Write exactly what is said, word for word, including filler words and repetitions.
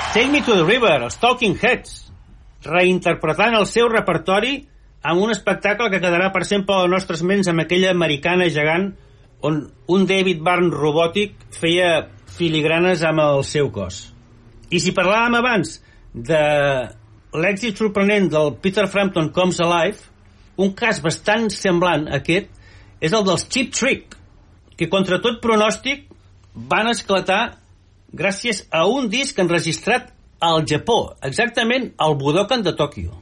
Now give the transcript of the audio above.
Take Me to the River, els Talking Heads, reinterpretant el seu repertori amb un espectacle que quedarà per sempre a les nostres ments amb aquella americana gegant on un David Byrne robòtic feia filigranes amb el seu cos. I si parlàvem abans de l'èxit sorprenent del Peter Frampton Comes Alive, un cas bastant semblant a aquest és el dels Cheap Trick, que contra tot pronòstic van esclatar gràcies a un disc enregistrat al Japó, exactament al Budokan de Tòquio.